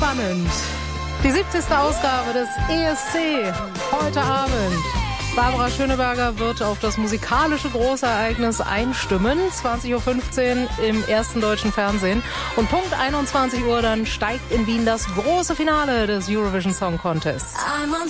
spannend. Die 70. Ausgabe des ESC heute Abend. Barbara Schöneberger wird auf das musikalische Großereignis einstimmen. 20.15 Uhr im ersten deutschen Fernsehen. Und Punkt 21 Uhr dann steigt in Wien das große Finale des Eurovision Song Contests.